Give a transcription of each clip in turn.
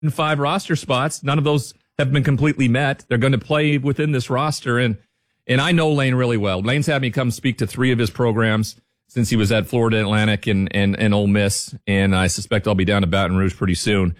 105 roster spots. None of those have been completely met. They're going to play within this roster. And I know Lane really well. Lane's had me come speak to 3 of his programs since he was at Florida Atlantic and Ole Miss. And I suspect I'll be down to Baton Rouge pretty soon.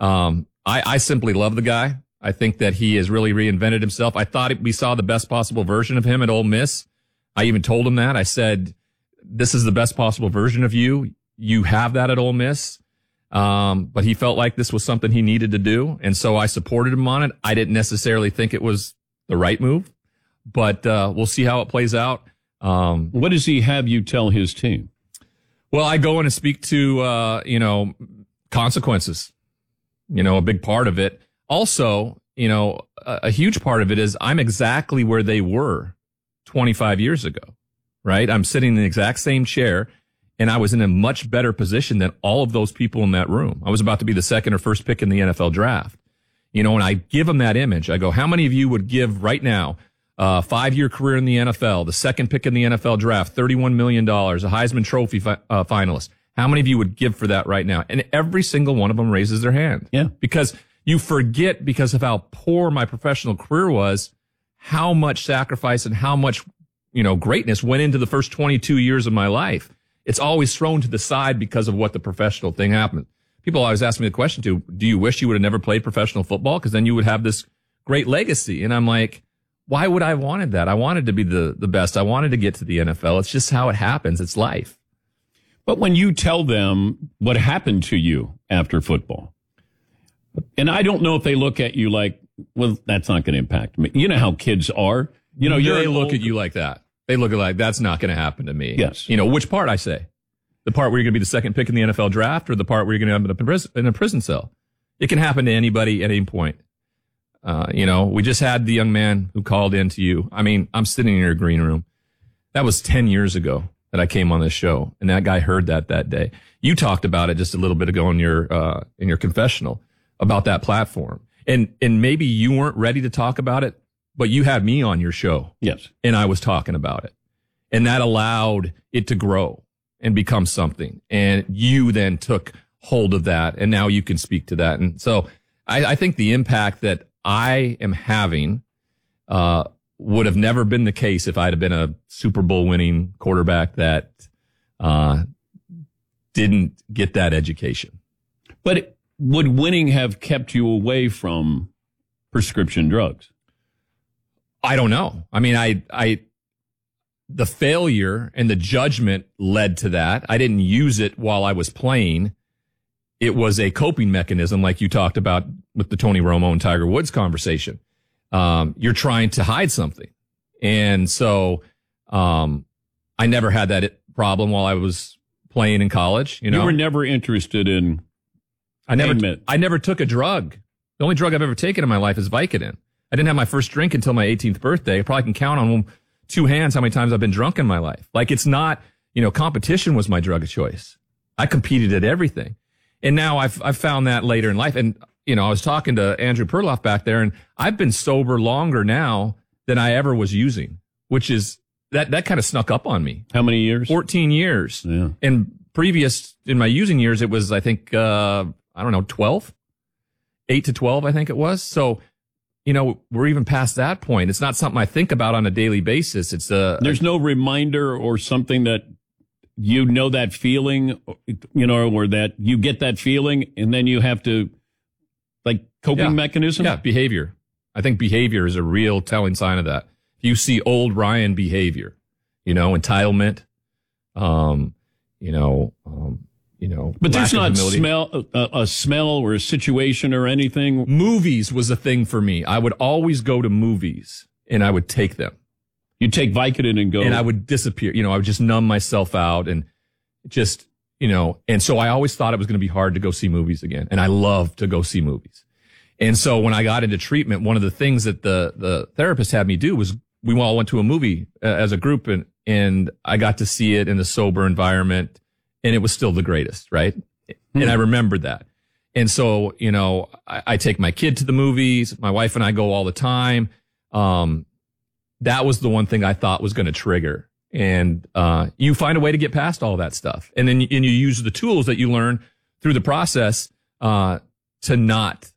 I simply love the guy. I think that he has really reinvented himself. I thought we saw the best possible version of him at Ole Miss. I even told him that. I said, this is the best possible version of you. You have that at Ole Miss. But he felt like this was something he needed to do. And so I supported him on it. I didn't necessarily think it was the right move, but we'll see how it plays out. What does he have you tell his team? Well, I go in and speak to, consequences, a big part of it. Also, a huge part of it is I'm exactly where they were 25 years ago, right? I'm sitting in the exact same chair, and I was in a much better position than all of those people in that room. I was about to be the second or first pick in the NFL draft, and I give them that image. I go, how many of you would give right now a 5-year career in the NFL, the second pick in the NFL draft, $31 million, a Heisman Trophy finalist? How many of you would give for that right now? And every single one of them raises their hand. Yeah. Because you forget, because of how poor my professional career was, how much sacrifice and how much, greatness went into the first 22 years of my life. It's always thrown to the side because of what the professional thing happened. People always ask me the question too, do you wish you would have never played professional football? Because then you would have this great legacy. And I'm like, why would I have wanted that? I wanted to be the best. I wanted to get to the NFL. It's just how it happens. It's life. But when you tell them what happened to you after football, and I don't know if they look at you like, well, that's not going to impact me. You know how kids are. They look at you like that. They look at like, that's not going to happen to me. Yes. Which part I say? The part where you're going to be the second pick in the NFL draft, or the part where you're going to end up in a prison cell? It can happen to anybody at any point. We just had the young man who called in to you. I mean, I'm sitting in your green room. That was 10 years ago that I came on this show, and that guy heard that day. You talked about it just a little bit ago in your confessional about that platform. And maybe you weren't ready to talk about it, but you had me on your show. Yes. And I was talking about it. And that allowed it to grow and become something. And you then took hold of that, and now you can speak to that. And so I think the impact that I am having would have never been the case if I'd have been a Super Bowl winning quarterback that didn't get that education. But would winning have kept you away from prescription drugs? I don't know. I mean, the failure and the judgment led to that. I didn't use it while I was playing. It was a coping mechanism, like you talked about with the Tony Romo and Tiger Woods conversation. You're trying to hide something. And so, I never had that problem while I was playing in college. You were never interested in. I never took a drug. The only drug I've ever taken in my life is Vicodin. I didn't have my first drink until my 18th birthday. I probably can count on 2 hands how many times I've been drunk in my life. Like, it's not, competition was my drug of choice. I competed at everything. And now I've found that later in life. And, I was talking to Andrew Perloff back there, and I've been sober longer now than I ever was using, which is that kind of snuck up on me. How many years? 14 years. Yeah. And previous in my using years, it was, I think, 12, 8 to 12, I think it was. So, we're even past that point. It's not something I think about on a daily basis. There's no reminder or something that that feeling, or that you get that feeling and then you have to, like, coping mechanism? Yeah, behavior. I think behavior is a real telling sign of that. You see old Ryan behavior, entitlement, but there's not a smell or a situation or anything. Movies was a thing for me. I would always go to movies and I would take them. You'd take Vicodin and go. And I would disappear. I would just numb myself out and just, and so I always thought it was going to be hard to go see movies again. And I love to go see movies. And so when I got into treatment, one of the things that the therapist had me do was we all went to a movie as a group, and I got to see it in a sober environment. And it was still the greatest, right? And I remembered that. And so, I take my kid to the movies. My wife and I go all the time. That was the one thing I thought was going to trigger. And you find a way to get past all that stuff. And then you use the tools that you learn through the process to not